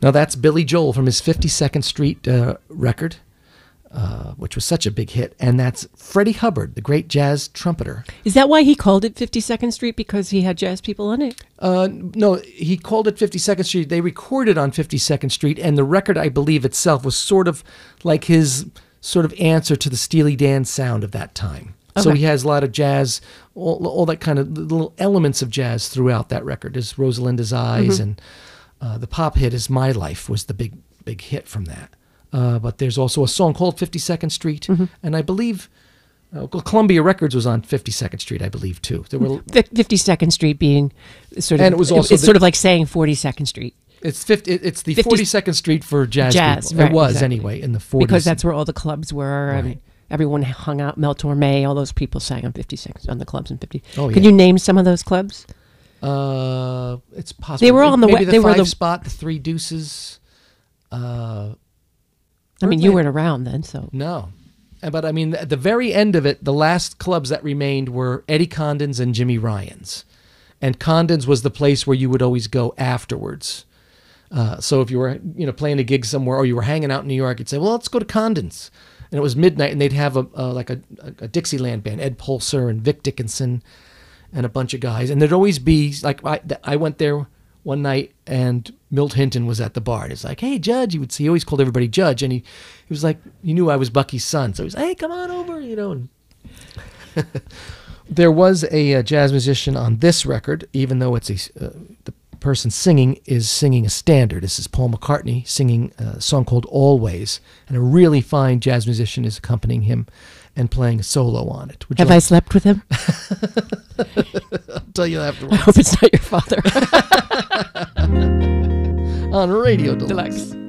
Now that's Billy Joel from his 52nd Street record, which was such a big hit. And that's Freddie Hubbard, the great jazz trumpeter. Is that why he called it 52nd Street? Because he had jazz people on it? No, he called it 52nd Street. They recorded on 52nd Street, and the record, I believe, itself was sort of like his sort of answer to the Steely Dan sound of that time. Okay. So he has a lot of jazz, all that kind of little elements of jazz throughout that record. There's Rosalinda's Eyes, and the pop hit is My Life was the big hit from that. But there's also a song called 52nd Street, and I believe Columbia Records was on 52nd Street, I believe, too. There were 52nd Street being sort of, and it was also it's sort of like saying 42nd Street. It's the 42nd Street for jazz people. Right, it was exactly. Anyway in the 40s. Because that's where all the clubs were, Right. and everyone hung out. Mel Torme, all those people sang on 52nd, on the clubs in 50. Oh, yeah. Could you name some of those clubs? It's possible. They were on the maybe the they were Five the Spot, the Three Deuces. I mean, you weren't around then, so No. But I mean, at the very end of it, the last clubs that remained were Eddie Condon's and Jimmy Ryan's. And Condon's was the place where you would always go afterwards. So if you were, playing a gig somewhere or you were hanging out in New York, you'd say, well, let's go to Condon's. And it was midnight, and they'd have a Dixieland band, Ed Pulser and Vic Dickinson and a bunch of guys. And there'd always be, like, I went there one night, and Milt Hinton was at the bar. And it's like, hey, Judge. He always called everybody Judge. And he was like, he knew I was Bucky's son. So he was like, hey, come on over, And there was a jazz musician on this record, even though it's the person singing is singing a standard. This is Paul McCartney singing a song called Always. And a really fine jazz musician is accompanying him and playing a solo on it. Have I slept with him? I'll tell you afterwards. I hope it's not your father. On Radio Deluxe.